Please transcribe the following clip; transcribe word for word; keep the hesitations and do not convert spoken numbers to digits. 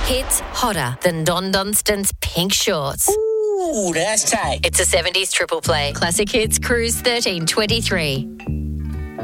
Hits hotter than Don Dunstan's pink shorts. Ooh, that's tight. It's a seventies triple play. Classic Hits Cruise thirteen twenty-three.